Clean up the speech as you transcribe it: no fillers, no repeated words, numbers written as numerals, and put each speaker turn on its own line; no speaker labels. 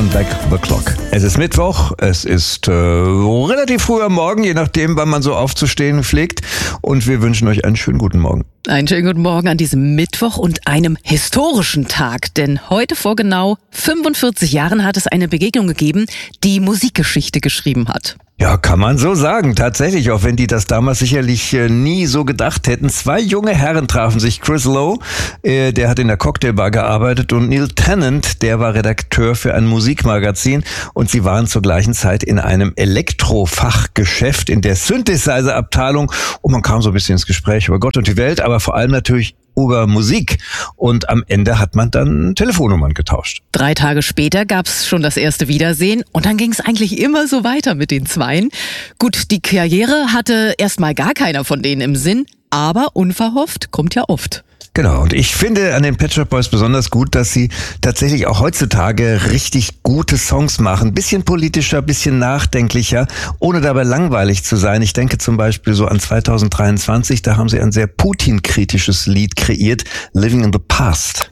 Back the Clock. Es ist Mittwoch, es ist relativ früh am Morgen, je nachdem, wann man so aufzustehen pflegt. Und wir wünschen euch einen schönen guten Morgen.
Einen schönen guten Morgen an diesem Mittwoch und einem historischen Tag. Denn heute vor genau 45 Jahren hat es eine Begegnung gegeben, die Musikgeschichte geschrieben hat.
Ja, kann man so sagen. Tatsächlich, auch wenn die das damals sicherlich nie so gedacht hätten. Zwei junge Herren trafen sich. Chris Lowe, der hat in der Cocktailbar gearbeitet, und Neil Tennant, der war Redakteur für ein Musikmagazin. Und sie waren zur gleichen Zeit in einem Elektrofachgeschäft in der Synthesizer-Abteilung. Und man kam so ein bisschen ins Gespräch über Gott und die Welt, aber vor allem natürlich über Musik. Und am Ende hat man dann Telefonnummern getauscht.
3 Tage später gab's schon das erste Wiedersehen und dann ging es eigentlich immer so weiter mit den Zweien. Gut, die Karriere hatte erstmal gar keiner von denen im Sinn, aber unverhofft kommt ja oft.
Genau, und ich finde an den Pet Shop Boys besonders gut, dass sie tatsächlich auch heutzutage richtig gute Songs machen. Bisschen politischer, bisschen nachdenklicher, ohne dabei langweilig zu sein. Ich denke zum Beispiel so an 2023, da haben sie ein sehr Putin-kritisches Lied kreiert, Living in the Past.